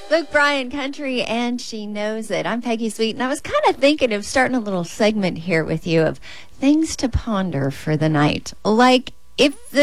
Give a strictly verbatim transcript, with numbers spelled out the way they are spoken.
Luke Bryan, Country, and She Knows It. I'm Peggy Sweet, and I was kind of thinking of starting a little segment here with you of things to ponder for the night. Like, if the